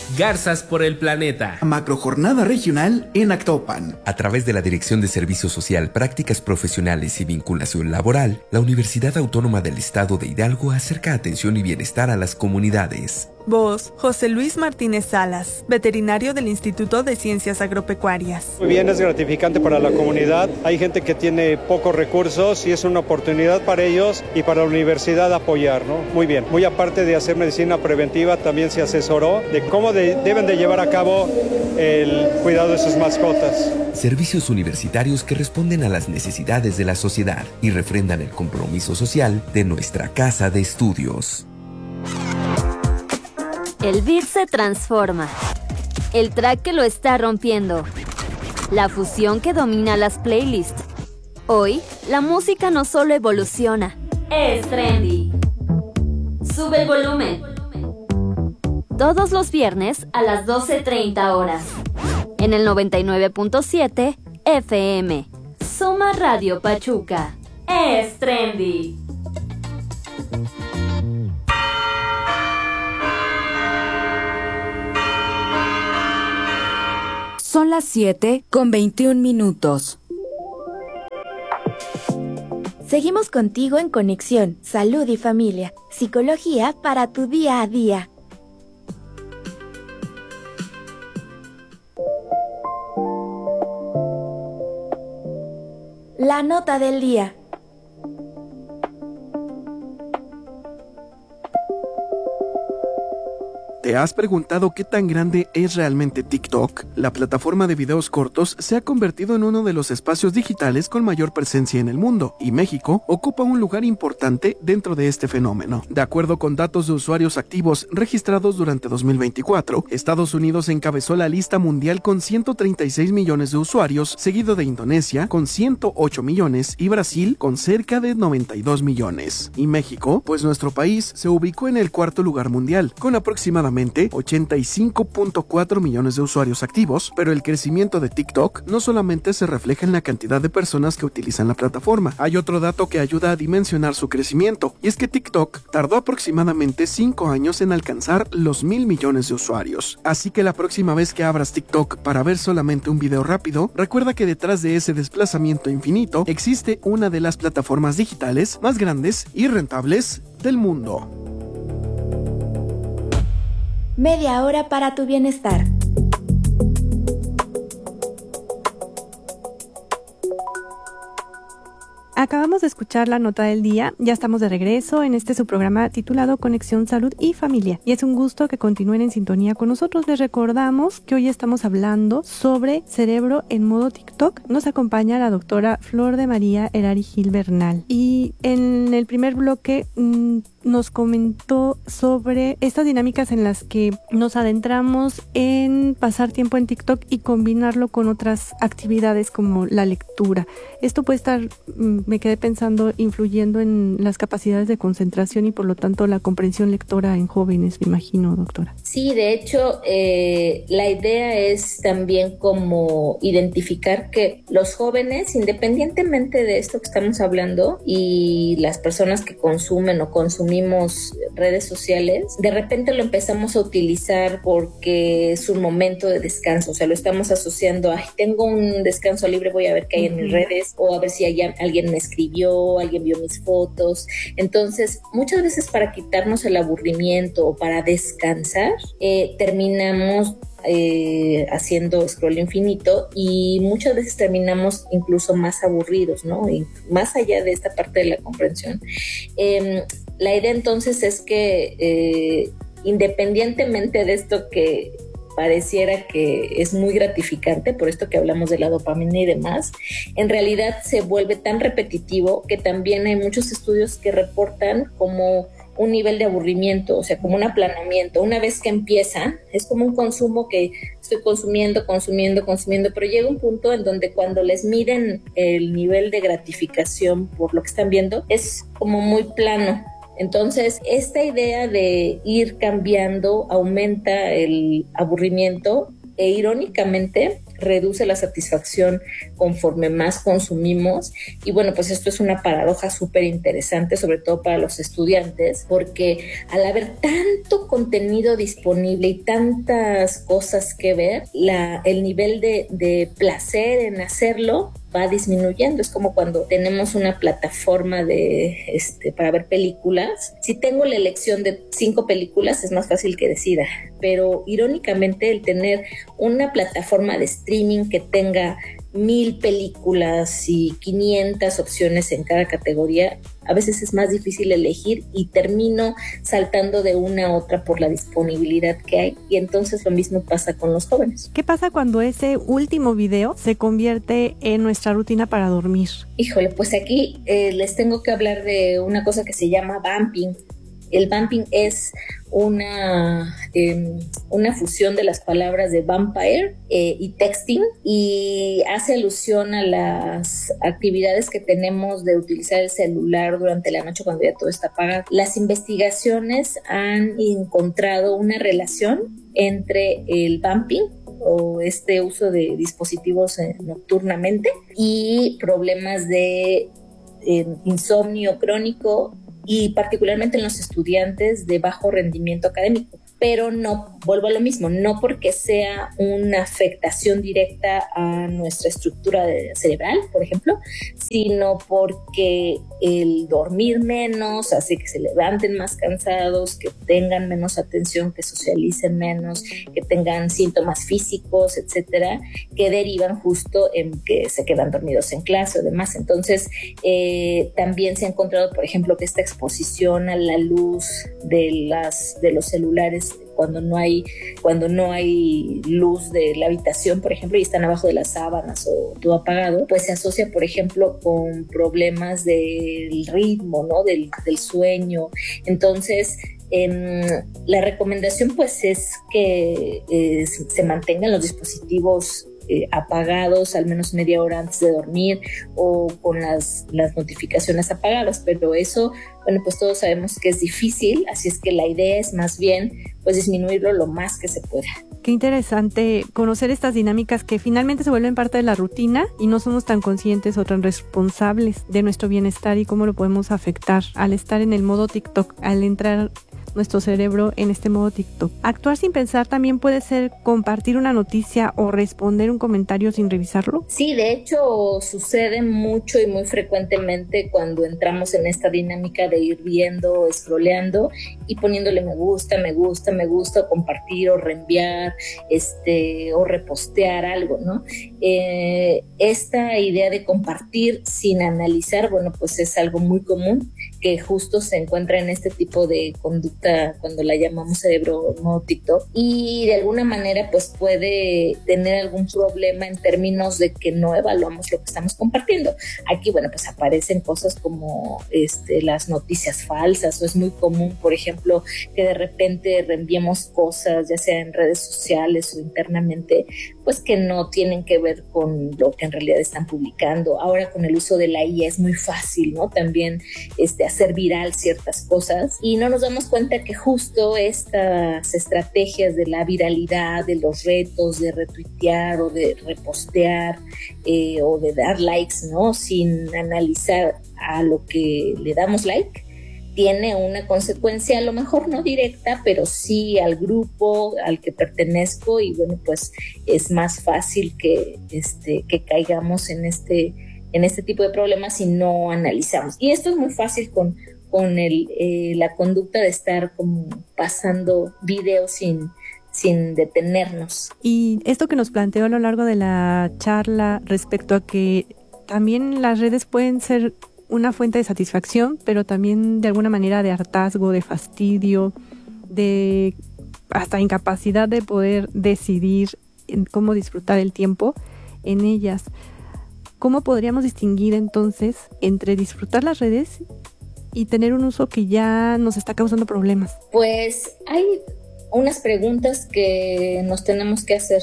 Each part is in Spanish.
Garzas por el Planeta. Macrojornada regional en Actopan. A través de la Dirección de Servicio Social, Prácticas Profesionales y Vinculación Laboral, la Universidad Autónoma del Estado de Hidalgo acerca atención y bienestar a las comunidades. Voz, José Luis Martínez Salas, veterinario del Instituto de Ciencias Agropecuarias. Muy bien, es gratificante para la comunidad. Hay gente que tiene pocos recursos y es una oportunidad para ellos y para la universidad apoyar, ¿no? Muy bien. Muy aparte de hacer medicina preventiva, también se asesoró de cómo deben de llevar a cabo el cuidado de sus mascotas. Servicios universitarios que responden a las necesidades de la sociedad y refrendan el compromiso social de nuestra casa de estudios. El beat se transforma. El track que lo está rompiendo. La fusión que domina las playlists. Hoy, la música no solo evoluciona, es trendy. Sube el volumen. Todos los viernes a las 12:30 horas. En el 99.7 FM. Soma Radio Pachuca. Es trendy. Son las 7:21. Seguimos contigo en Conexión, Salud y Familia, Psicología para tu día a día. La nota del día. ¿Te has preguntado qué tan grande es realmente TikTok? La plataforma de videos cortos se ha convertido en uno de los espacios digitales con mayor presencia en el mundo, y México ocupa un lugar importante dentro de este fenómeno. De acuerdo con datos de usuarios activos registrados durante 2024, Estados Unidos encabezó la lista mundial con 136 millones de usuarios, seguido de Indonesia con 108 millones y Brasil con cerca de 92 millones. Y México, pues nuestro país se ubicó en el cuarto lugar mundial, con aproximadamente 85.4 millones de usuarios activos, pero el crecimiento de TikTok no solamente se refleja en la cantidad de personas que utilizan la plataforma. Hay otro dato que ayuda a dimensionar su crecimiento, y es que TikTok tardó aproximadamente 5 años en alcanzar los 1,000 millones de usuarios. Así que la próxima vez que abras TikTok para ver solamente un video rápido, recuerda que detrás de ese desplazamiento infinito existe una de las plataformas digitales más grandes y rentables del mundo. Media hora para tu bienestar. Acabamos de escuchar la nota del día, ya estamos de regreso en su programa titulado Conexión Salud y Familia, y es un gusto que continúen en sintonía con nosotros. Les recordamos que hoy estamos hablando sobre cerebro en modo TikTok. Nos acompaña la doctora Flor de María Herari Gil Bernal, y en el primer bloque nos comentó sobre estas dinámicas en las que nos adentramos en pasar tiempo en TikTok y combinarlo con otras actividades como la lectura. Esto puede estar, me quedé pensando, influyendo en las capacidades de concentración y por lo tanto la comprensión lectora en jóvenes, me imagino, doctora. Sí, de hecho, la idea es también como identificar que los jóvenes, independientemente de esto que estamos hablando, y las personas que consumen o consumimos redes sociales, de repente lo empezamos a utilizar porque es un momento de descanso, o sea, lo estamos asociando a, tengo un descanso libre, voy a ver qué hay en mis redes, o a ver si alguien me escribió, alguien vio mis fotos. Entonces, muchas veces para quitarnos el aburrimiento o para descansar, terminamos haciendo scroll infinito, y muchas veces terminamos incluso más aburridos, ¿no? Y más allá de esta parte de la comprensión, la idea entonces es que independientemente de esto que pareciera que es muy gratificante, por esto que hablamos de la dopamina y demás, en realidad se vuelve tan repetitivo que también hay muchos estudios que reportan como un nivel de aburrimiento, o sea, como un aplanamiento. Una vez que empieza, es como un consumo que estoy consumiendo, pero llega un punto en donde cuando les miden el nivel de gratificación por lo que están viendo, es como muy plano. Entonces, esta idea de ir cambiando aumenta el aburrimiento, e irónicamente, reduce la satisfacción conforme más consumimos. Y bueno, pues esto es una paradoja súper interesante, sobre todo para los estudiantes, porque al haber tanto contenido disponible y tantas cosas que ver, el nivel de placer en hacerlo va disminuyendo. Es como cuando tenemos una plataforma para ver películas. Si tengo la elección de 5 películas, es más fácil que decida. Pero irónicamente, el tener una plataforma de streaming que tenga 1000 películas y 500 opciones en cada categoría, a veces es más difícil elegir y termino saltando de una a otra por la disponibilidad que hay. Y entonces lo mismo pasa con los jóvenes. ¿Qué pasa cuando ese último video se convierte en nuestra rutina para dormir? Híjole, pues aquí les tengo que hablar de una cosa que se llama vamping. El vamping es una fusión de las palabras de vampire y texting, y hace alusión a las actividades que tenemos de utilizar el celular durante la noche cuando ya todo está apagado. Las investigaciones han encontrado una relación entre el vamping o este uso de dispositivos nocturnamente y problemas de insomnio crónico, y particularmente en los estudiantes de bajo rendimiento académico. Pero no, vuelvo a lo mismo, no porque sea una afectación directa a nuestra estructura cerebral, por ejemplo, sino porque el dormir menos hace que se levanten más cansados, que tengan menos atención, que socialicen menos, que tengan síntomas físicos, etcétera, que derivan justo en que se quedan dormidos en clase o demás. Entonces, también se ha encontrado, por ejemplo, que esta exposición a la luz de los celulares cuando no hay luz de la habitación, por ejemplo, y están abajo de las sábanas o todo apagado, pues se asocia, por ejemplo, con problemas del ritmo, ¿no? Del sueño. Entonces, la recomendación pues es que se mantengan los dispositivos apagados al menos media hora antes de dormir, o con las notificaciones apagadas, pero eso, bueno, pues todos sabemos que es difícil, así es que la idea es más bien pues disminuirlo lo más que se pueda. Qué interesante conocer estas dinámicas que finalmente se vuelven parte de la rutina y no somos tan conscientes o tan responsables de nuestro bienestar y cómo lo podemos afectar al estar en el modo TikTok, al entrar nuestro cerebro en este modo TikTok. Actuar sin pensar también puede ser compartir una noticia o responder un comentario sin revisarlo. Sí, de hecho sucede mucho y muy frecuentemente cuando entramos en esta dinámica de ir viendo, scrolleando y poniéndole me gusta, o compartir o reenviar, o repostear algo, ¿no? Esta idea de compartir sin analizar, bueno, pues es algo muy común que justo se encuentra en este tipo de conducta cuando la llamamos cerebro modo TikTok, y de alguna manera pues puede tener algún problema en términos de que no evaluamos lo que estamos compartiendo. Aquí, bueno, pues aparecen cosas como las noticias falsas, o es muy común, por ejemplo, que de repente reenviemos cosas, ya sea en redes sociales o internamente, pues que no tienen que ver con lo que en realidad están publicando. Ahora con el uso de la IA es muy fácil, ¿no? También hacer viral ciertas cosas, y no nos damos cuenta que justo estas estrategias de la viralidad, de los retos, de retuitear o de repostear o de dar likes, ¿no? Sin analizar a lo que le damos like, tiene una consecuencia, a lo mejor no directa, pero sí al grupo al que pertenezco, y bueno, pues es más fácil que caigamos en este tipo de problemas si no analizamos. Y esto es muy fácil con la conducta de estar como pasando videos sin detenernos. Y esto que nos planteó a lo largo de la charla respecto a que también las redes pueden ser una fuente de satisfacción, pero también de alguna manera de hartazgo, de fastidio, de hasta incapacidad de poder decidir cómo disfrutar el tiempo en ellas. ¿Cómo podríamos distinguir entonces entre disfrutar las redes y tener un uso que ya nos está causando problemas? Pues hay unas preguntas que nos tenemos que hacer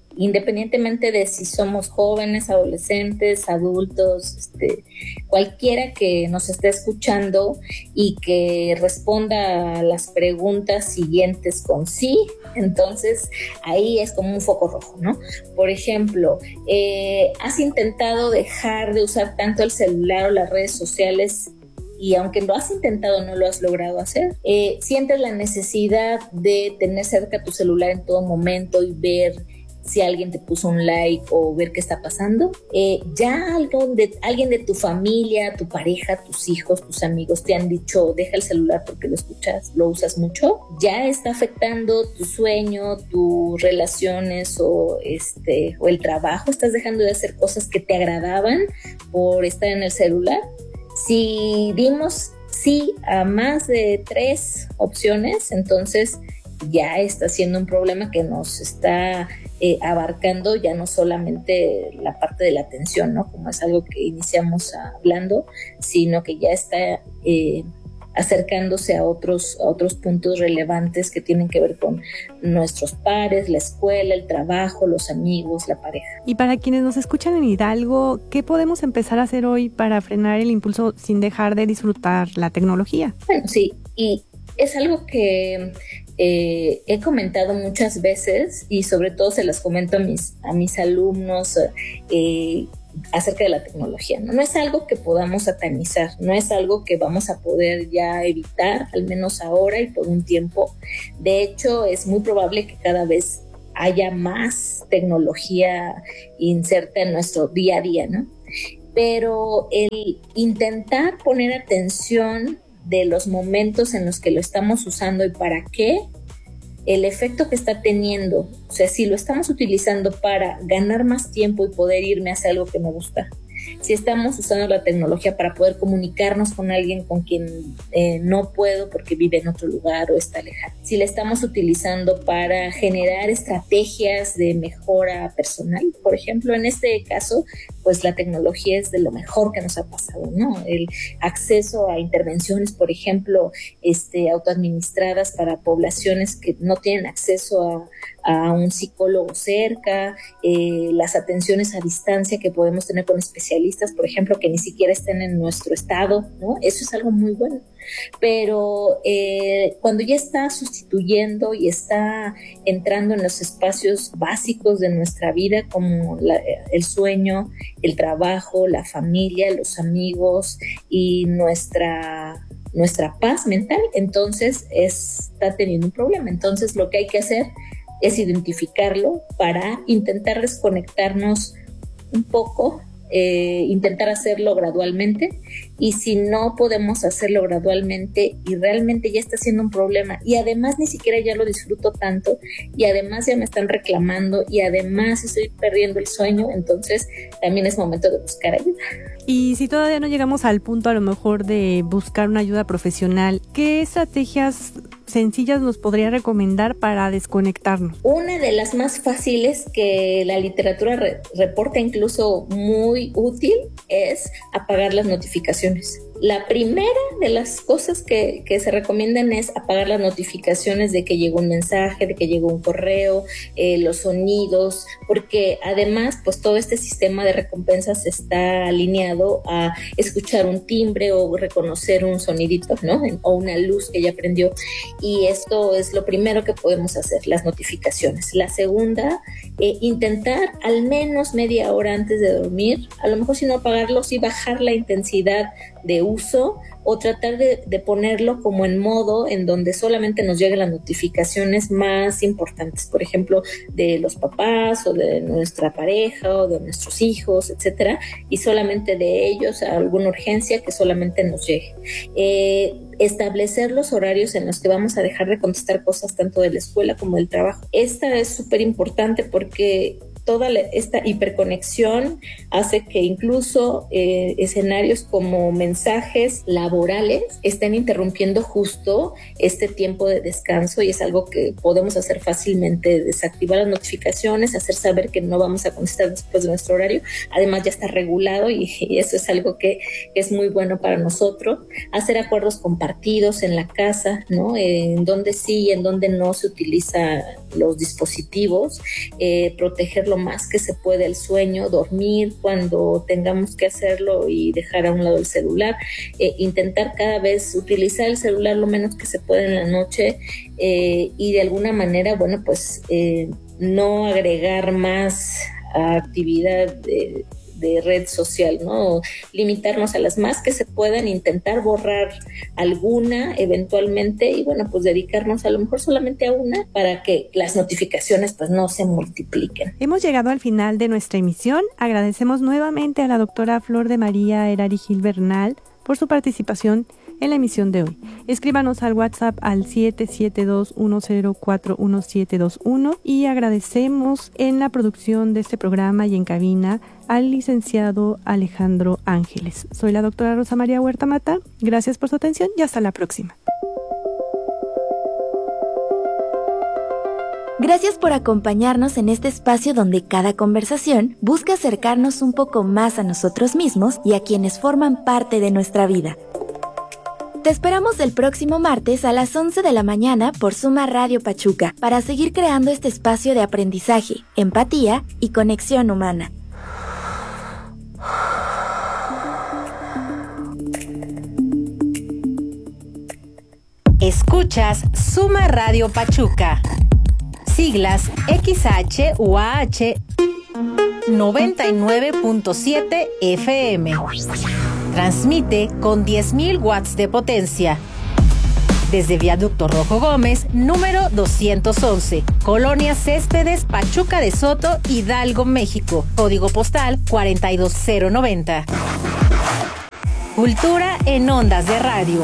independientemente de si somos jóvenes, adolescentes, adultos, cualquiera que nos esté escuchando y que responda a las preguntas siguientes con sí, entonces ahí es como un foco rojo, ¿no? Por ejemplo, ¿has intentado dejar de usar tanto el celular o las redes sociales? Y aunque lo has intentado, no lo has logrado hacer. ¿Sientes la necesidad de tener cerca tu celular en todo momento y ver si alguien te puso un like o ver qué está pasando? ¿Ya alguien de tu familia, tu pareja, tus hijos, tus amigos te han dicho deja el celular porque lo usas mucho? ¿Ya está afectando tu sueño, tus relaciones o el trabajo? ¿Estás dejando de hacer cosas que te agradaban por estar en el celular? Si dimos sí a más de 3 opciones, entonces ya está siendo un problema que nos está abarcando ya no solamente la parte de la atención, ¿no? Como es algo que iniciamos hablando, sino que ya está acercándose a otros puntos relevantes que tienen que ver con nuestros pares, la escuela, el trabajo, los amigos, la pareja. Y para quienes nos escuchan en Hidalgo, ¿qué podemos empezar a hacer hoy para frenar el impulso sin dejar de disfrutar la tecnología? Bueno, sí, y es algo que he comentado muchas veces y sobre todo se las comento a mis alumnos acerca de la tecnología, ¿no? No es algo que podamos satanizar, no es algo que vamos a poder ya evitar, al menos ahora y por un tiempo. De hecho, es muy probable que cada vez haya más tecnología inserta en nuestro día a día, ¿no? Pero el intentar poner atención de los momentos en los que lo estamos usando y para qué, el efecto que está teniendo, o sea, si lo estamos utilizando para ganar más tiempo y poder irme a hacer algo que me gusta, si estamos usando la tecnología para poder comunicarnos con alguien con quien no puedo porque vive en otro lugar o está lejano, si la estamos utilizando para generar estrategias de mejora personal, por ejemplo, en este caso, pues la tecnología es de lo mejor que nos ha pasado, ¿no? El acceso a intervenciones, por ejemplo, autoadministradas para poblaciones que no tienen acceso a un psicólogo cerca, las atenciones a distancia que podemos tener con especialistas, por ejemplo, que ni siquiera estén en nuestro estado, ¿no? Eso es algo muy bueno. Pero cuando ya está sustituyendo y está entrando en los espacios básicos de nuestra vida, como el sueño, el trabajo, la familia, los amigos y nuestra paz mental, entonces está teniendo un problema. Entonces lo que hay que hacer es identificarlo para intentar desconectarnos un poco, intentar hacerlo gradualmente, y si no podemos hacerlo gradualmente y realmente ya está siendo un problema y además ni siquiera ya lo disfruto tanto y además ya me están reclamando y además estoy perdiendo el sueño, entonces también es momento de buscar ayuda. Y si todavía no llegamos al punto a lo mejor de buscar una ayuda profesional, ¿qué estrategias sencillas nos podría recomendar para desconectarnos? Una de las más fáciles que la literatura reporta incluso muy útil es apagar las notificaciones. La primera de las cosas que se recomiendan es apagar las notificaciones de que llegó un mensaje, de que llegó un correo, los sonidos, porque además pues todo este sistema de recompensas está alineado a escuchar un timbre o reconocer un sonidito, ¿no? O una luz que ya prendió, y esto es lo primero que podemos hacer, las notificaciones. La segunda, intentar al menos media hora antes de dormir, a lo mejor si no apagarlos y bajar la intensidad de uso o tratar de ponerlo como en modo en donde solamente nos lleguen las notificaciones más importantes, por ejemplo, de los papás o de nuestra pareja o de nuestros hijos, etcétera, y solamente de ellos alguna urgencia que solamente nos llegue. Establecer los horarios en los que vamos a dejar de contestar cosas tanto de la escuela como del trabajo. Esta es súper importante porque toda esta hiperconexión hace que incluso escenarios como mensajes laborales estén interrumpiendo justo este tiempo de descanso, y es algo que podemos hacer fácilmente: desactivar las notificaciones, hacer saber que no vamos a contestar después de nuestro horario. Además ya está regulado y eso es algo que es muy bueno para nosotros. Hacer acuerdos compartidos en la casa, ¿no? En donde sí y en donde no se utiliza los dispositivos, proteger lo más que se puede el sueño, dormir cuando tengamos que hacerlo y dejar a un lado el celular, intentar cada vez utilizar el celular lo menos que se puede en la noche, y de alguna manera, bueno, pues no agregar más actividad de red social, ¿no? Limitarnos a las más que se puedan, intentar borrar alguna eventualmente y, bueno, pues dedicarnos a lo mejor solamente a una para que las notificaciones pues no se multipliquen. Hemos llegado al final de nuestra emisión. Agradecemos nuevamente a la doctora Flor de María Herari Gil Bernal por su participación en la emisión de hoy. Escríbanos al WhatsApp al 772-1041-1721 y agradecemos en la producción de este programa y en cabina al licenciado Alejandro Ángeles. Soy la doctora Rosa María Huerta Mata. Gracias por su atención y hasta la próxima. Gracias por acompañarnos en este espacio donde cada conversación busca acercarnos un poco más a nosotros mismos y a quienes forman parte de nuestra vida. Te esperamos el próximo martes a las 11 de la mañana por Suma Radio Pachuca para seguir creando este espacio de aprendizaje, empatía y conexión humana. Escuchas Suma Radio Pachuca. Siglas XHUAH 99.7 FM. Transmite con 10.000 watts de potencia. Desde Viaducto Rojo Gómez, número 211, Colonia Céspedes, Pachuca de Soto, Hidalgo, México. Código postal 42090. Cultura en ondas de radio.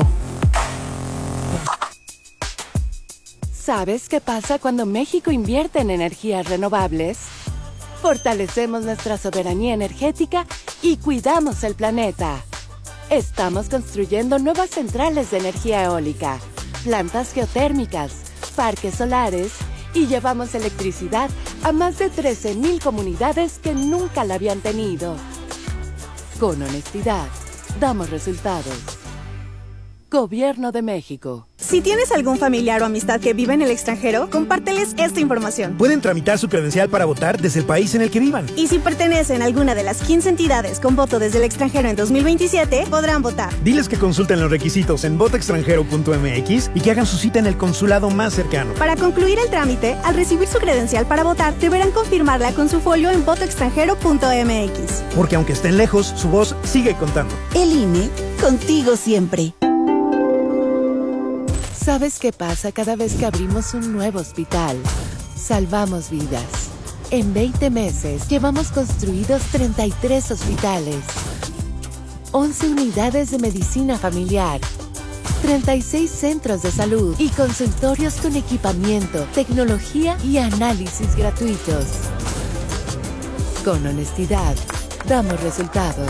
¿Sabes qué pasa cuando México invierte en energías renovables? Fortalecemos nuestra soberanía energética y cuidamos el planeta. Estamos construyendo nuevas centrales de energía eólica, plantas geotérmicas, parques solares y llevamos electricidad a más de 13,000 comunidades que nunca la habían tenido. Con honestidad, damos resultados. Gobierno de México. Si tienes algún familiar o amistad que vive en el extranjero, compárteles esta información. Pueden tramitar su credencial para votar desde el país en el que vivan. Y si pertenecen a alguna de las 15 entidades con voto desde el extranjero en 2027, podrán votar. Diles que consulten los requisitos en votoextranjero.mx y que hagan su cita en el consulado más cercano. Para concluir el trámite, al recibir su credencial para votar, deberán confirmarla con su folio en votoextranjero.mx. Porque aunque estén lejos, su voz sigue contando. El INE, contigo siempre. ¿Sabes qué pasa cada vez que abrimos un nuevo hospital? Salvamos vidas. En 20 meses llevamos construidos 33 hospitales, 11 unidades de medicina familiar, 36 centros de salud y consultorios con equipamiento, tecnología y análisis gratuitos. Con honestidad, damos resultados.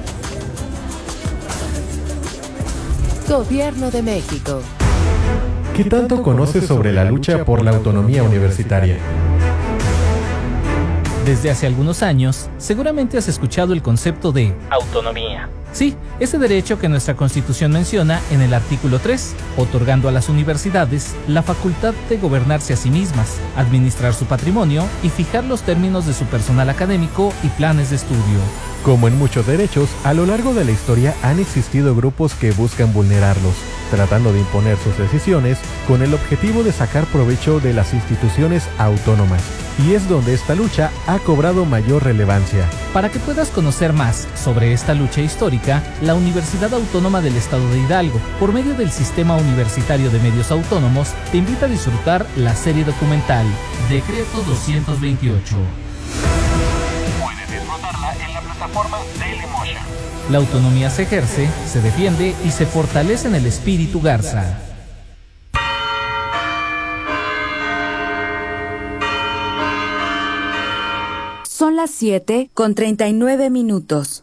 Gobierno de México. ¿Qué tanto conoces sobre la lucha por la autonomía universitaria? Desde hace algunos años, seguramente has escuchado el concepto de autonomía. Sí, ese derecho que nuestra Constitución menciona en el artículo 3, otorgando a las universidades la facultad de gobernarse a sí mismas, administrar su patrimonio y fijar los términos de su personal académico y planes de estudio. Como en muchos derechos, a lo largo de la historia han existido grupos que buscan vulnerarlos, tratando de imponer sus decisiones con el objetivo de sacar provecho de las instituciones autónomas. Y es donde esta lucha ha cobrado mayor relevancia. Para que puedas conocer más sobre esta lucha histórica, la Universidad Autónoma del Estado de Hidalgo, por medio del Sistema Universitario de Medios Autónomos, te invita a disfrutar la serie documental Decreto 228. Puedes disfrutarla en la plataforma Dailymotion. La autonomía se ejerce, se defiende y se fortalece en el espíritu Garza. Son las 7:39 minutos.